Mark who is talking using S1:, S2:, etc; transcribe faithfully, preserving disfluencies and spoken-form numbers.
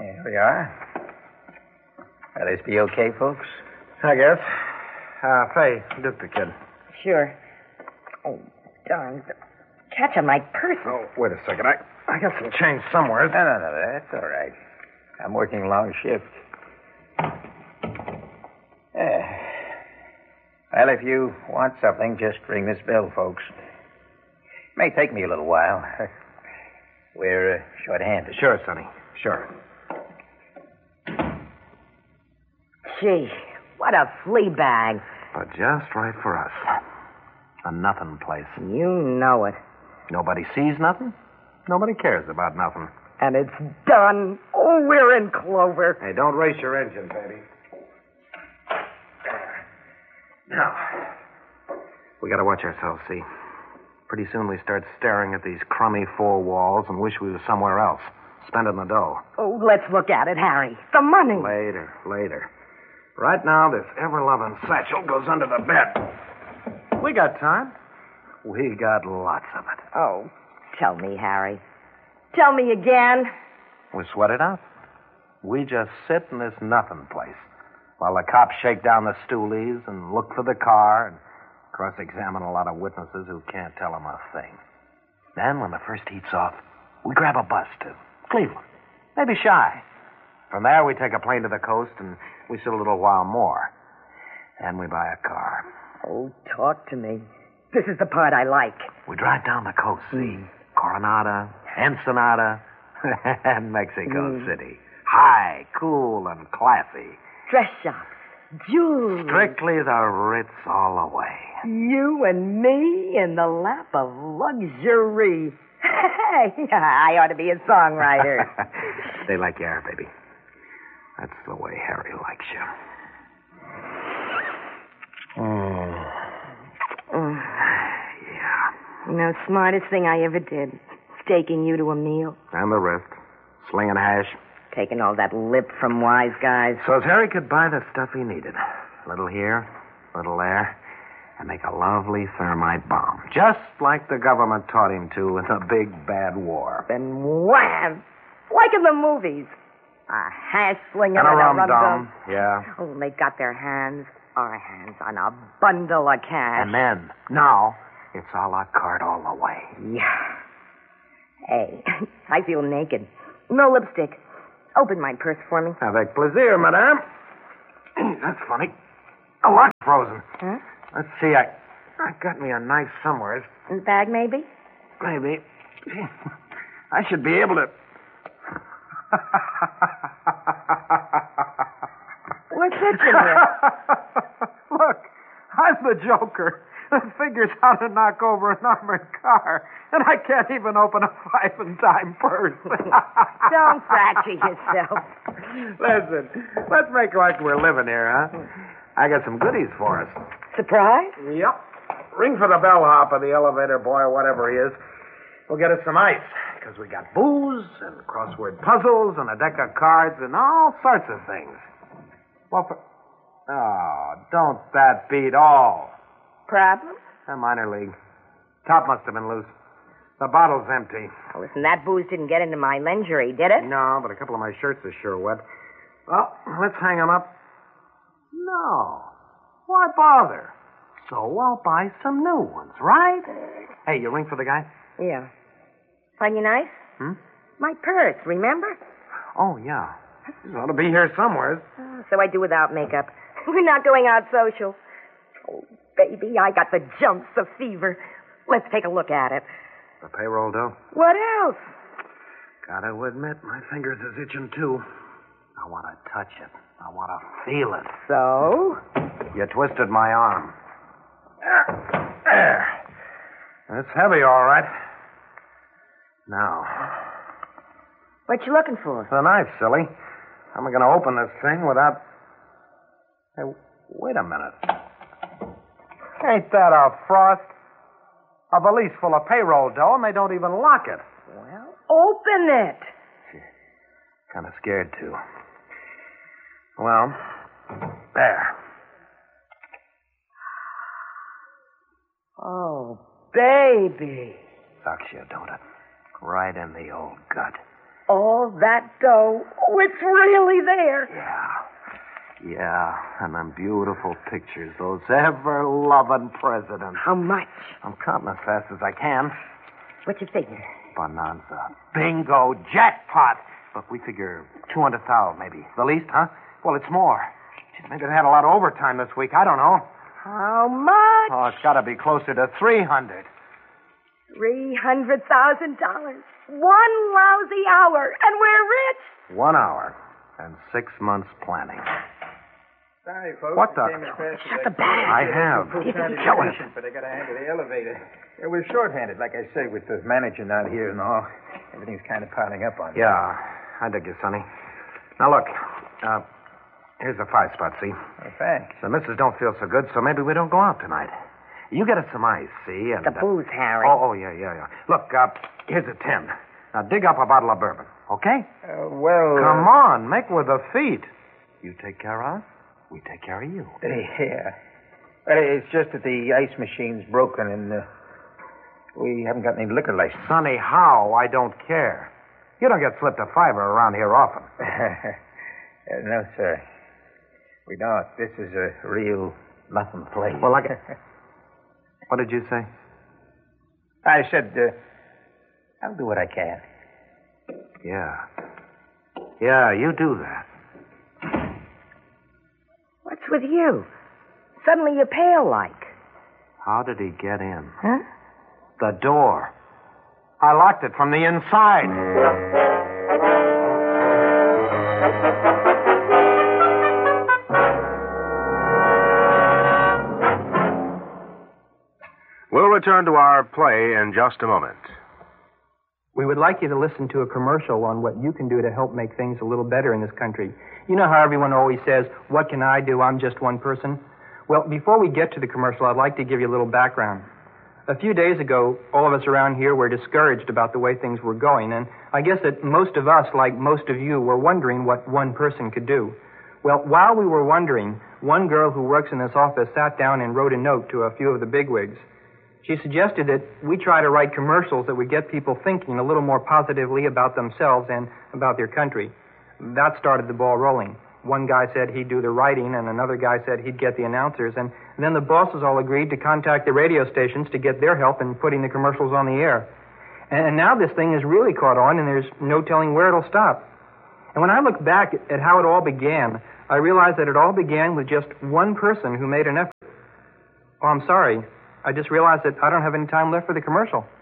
S1: Here we are. Will this be okay, folks?
S2: I guess. Uh, Faye, Duke the kid.
S3: Sure. Oh, darn. Catch my purse.
S2: Oh, wait a second. I, I got some change somewhere.
S1: No, no, no, that's all right. I'm working long shift. Yeah. Well, if you want something, just ring this bell, folks. May take me a little while. We're uh, short-handed.
S2: Sure, Sonny. Sure.
S3: Gee, what a flea bag.
S2: But just right for us. A nothing place.
S3: You know it.
S2: Nobody sees nothing. Nobody cares about nothing.
S3: And it's done. Oh, we're in clover.
S2: Hey, don't race your engine, baby. Now, we gotta watch ourselves, see. Pretty soon we start staring at these crummy four walls and wish we were somewhere else, spending the dough.
S3: Oh, let's look at it, Harry. The money.
S2: Later, later. Right now, this ever-loving satchel goes under the bed. We got time. We got lots of it.
S3: Oh, tell me, Harry. Tell me again.
S2: We sweat it out. We just sit in this nothing place while the cops shake down the stoolies and look for the car and cross-examine a lot of witnesses who can't tell them a thing. Then, when the first heat's off, we grab a bus to Cleveland, maybe Shy. From there, we take a plane to the coast and we sit a little while more. Then we buy a car.
S3: Oh, talk to me. This is the part I like.
S2: We drive down the coast, see? Coronado, Ensenada, and Mexico mm. City. High, cool, and classy.
S3: Dress shops, jewelry.
S2: Strictly the Ritz all the way.
S3: You and me in the lap of luxury. Hey, I ought to be a songwriter.
S2: They like you are, baby. That's the way Harry likes you. Mm.
S3: Mm.
S2: Yeah.
S3: You know, smartest thing I ever did. Staking you to a meal.
S2: And the rest. Slinging hash.
S3: Taking all that lip from wise guys.
S2: So as Harry could buy the stuff he needed. Little here, little there. And make a lovely thermite bomb. Just like the government taught him to in the big bad war.
S3: Then wham! Like in the movies. A hash slinger
S2: and a rum
S3: rum
S2: dum. Yeah.
S3: Oh, they got their hands, our hands, on a bundle of cash.
S2: And then, now, it's a la carte all the way.
S3: Yeah. Hey, I feel naked. No lipstick. Open my purse for me.
S2: Avec plaisir, madame. That's funny. A lot frozen.
S3: Huh?
S2: Let's see, I I got me a knife somewhere.
S3: In the bag, maybe?
S2: Maybe. I should be able to...
S3: What's itching you?
S2: Look, I'm the Joker. The figure's how to knock over an armored car, and I can't even open a five and dime purse.
S3: Don't fracture yourself.
S2: Listen, let's make like we're living here, huh? I got some goodies for us.
S3: Surprise?
S2: Yep. Ring for the bellhop or the elevator boy or whatever he is. We'll get us some ice, because we got booze and crossword puzzles and a deck of cards and all sorts of things. Well, for... Oh, don't that beat all?
S3: Problem?
S2: A minor league. Top must have been loose. The bottle's empty.
S3: Oh, listen, that booze didn't get into my lingerie, did it?
S2: No, but a couple of my shirts are sure wet. Well, let's hang them up. No. Why bother? So I'll buy some new ones, right? Hey, you ring for the guy?
S3: Yeah. Find you nice?
S2: Hmm?
S3: My purse, remember?
S2: Oh, yeah. It ought to be here somewhere.
S3: Oh, so I do without makeup. We're not going out social. Oh, baby, I got the jumps, the fever. Let's take a look at it.
S2: The payroll dough?
S3: What else?
S2: Gotta admit, my fingers is itching, too. I want to touch it. I want to feel it.
S3: So?
S2: You twisted my arm. There. There. It's heavy, all right. Now.
S3: What you looking for?
S2: The knife, silly. How am I going to open this thing without... Hey, wait a minute. Ain't that a frost? A valise full of payroll dough, and they don't even lock it.
S3: Well, open it.
S2: Kind of scared, too. Well, there.
S3: Oh, baby.
S2: Sucks you, don't it? Right in the old gut.
S3: All that dough. Oh, it's really there.
S2: Yeah. Yeah, and them beautiful pictures, those ever-loving presidents.
S3: How much?
S2: I'm counting as fast as I can.
S3: What you figure?
S2: Bonanza. Bingo. Jackpot. Look, we figure two hundred thousand maybe. The least, huh? Well, it's more. Maybe they had a lot of overtime this week. I don't know.
S3: How much?
S2: Oh, it's got to be closer to three hundred.
S3: Three hundred thousand dollars. One lousy hour, and we're rich.
S2: One hour and six months planning.
S1: Sorry, folks.
S2: What the?
S3: Shut the bag.
S2: I have.
S3: Kill
S2: it.
S1: But I got to handle the elevator. Yeah, we're short-handed, like I say, with the manager not here and all. Everything's kind of piling up on you.
S2: Yeah, I dig you, Sonny. Now, look. Uh, here's a five spot, see?
S1: Oh, thanks.
S2: The missus don't feel so good, so maybe we don't go out tonight. You get us some ice, see? And,
S3: The
S2: uh,
S3: booze, Harry.
S2: Oh, oh, yeah, yeah, yeah. Look, uh, here's a ten. Now, dig up a bottle of bourbon, okay?
S1: Uh, well...
S2: Come on, make with the feet. You take care of us, we take care of you.
S1: Uh, yeah. Well, it's just that the ice machine's broken and uh, we haven't got any liquor license.
S2: Sonny, how? I don't care. You don't get slipped a fiver around here often.
S1: uh, no, sir. We don't. This is a real nothing place.
S2: Well, like... What did you say?
S1: I said, uh, I'll do what I can.
S2: Yeah. Yeah, you do that.
S3: What's with you? Suddenly you're pale like.
S2: How did he get in?
S3: Huh?
S2: The door. I locked it from the inside.
S4: We'll return to our play in just a moment.
S5: We would like you to listen to a commercial on what you can do to help make things a little better in this country. You know how everyone always says, what can I do? I'm just one person. Well, before we get to the commercial, I'd like to give you a little background. A few days ago, all of us around here were discouraged about the way things were going, and I guess that most of us, like most of you, were wondering what one person could do. Well, while we were wondering, one girl who works in this office sat down and wrote a note to a few of the bigwigs. She suggested that we try to write commercials that would get people thinking a little more positively about themselves and about their country. That started the ball rolling. One guy said he'd do the writing, and another guy said he'd get the announcers, and then the bosses all agreed to contact the radio stations to get their help in putting the commercials on the air. And now this thing has really caught on, and there's no telling where it'll stop. And when I look back at how it all began, I realize that it all began with just one person who made an effort. Oh, I'm sorry. I just realized that I don't have any time left for the commercial.